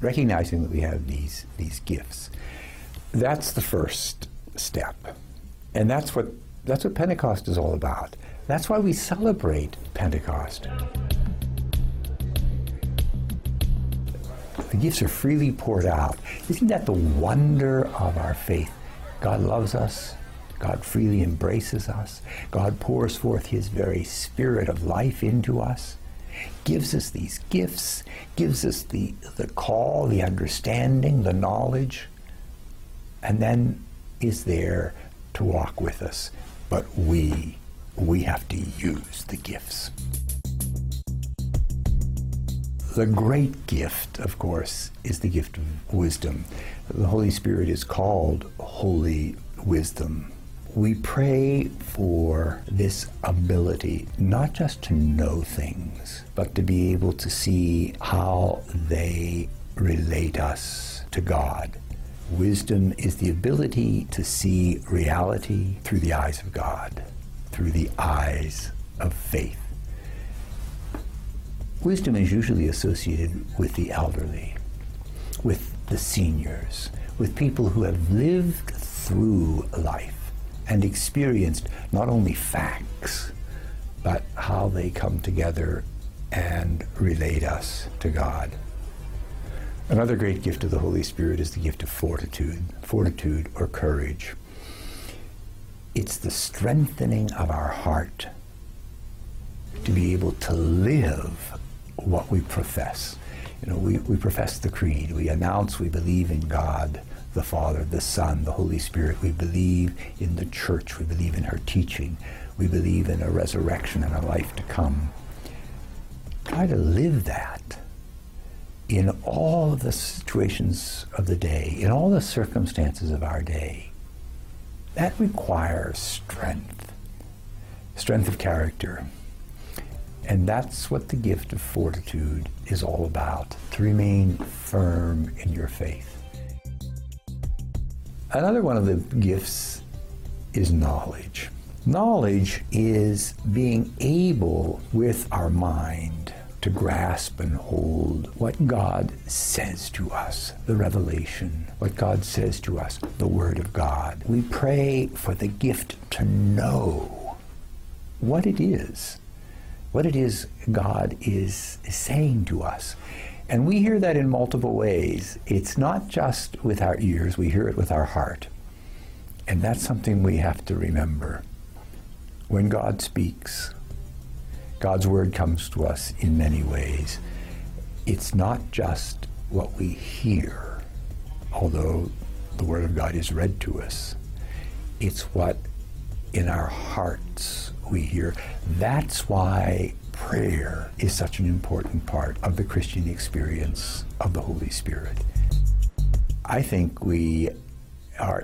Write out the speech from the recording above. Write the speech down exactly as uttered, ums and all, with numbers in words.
recognizing that we have these, these gifts. That's the first step. And that's what, that's what Pentecost is all about. That's why we celebrate Pentecost. The gifts are freely poured out. Isn't that the wonder of our faith? God loves us. God freely embraces us. God pours forth his very spirit of life into us, gives us these gifts, gives us the, the call, the understanding, the knowledge, and then is there to walk with us. But we, we have to use the gifts. The great gift, of course, is the gift of wisdom. The Holy Spirit is called Holy Wisdom. We pray for this ability, not just to know things, but to be able to see how they relate us to God. Wisdom is the ability to see reality through the eyes of God, through the eyes of faith. Wisdom is usually associated with the elderly, with the seniors, with people who have lived through life and experienced not only facts, but how they come together and relate us to God. Another great gift of the Holy Spirit is the gift of fortitude, fortitude or courage. It's the strengthening of our heart to be able to live what we profess. You know, we, we profess the creed. We announce we believe in God, the Father, the Son, the Holy Spirit. We believe in the church. We believe in her teaching. We believe in a resurrection and a life to come. Try to live that in all of the situations of the day, in all the circumstances of our day. That requires strength, strength of character. And that's what the gift of fortitude is all about, to remain firm in your faith. Another one of the gifts is knowledge. Knowledge is being able, with our mind, to grasp and hold what God says to us, the revelation, what God says to us, the Word of God. We pray for the gift to know what it is, what it is God is saying to us. And we hear that in multiple ways. It's not just with our ears, we hear it with our heart. And that's something we have to remember. When God speaks, God's word comes to us in many ways. It's not just what we hear, although the word of God is read to us. It's what in our hearts we hear. That's why prayer is such an important part of the Christian experience of the Holy Spirit. I think we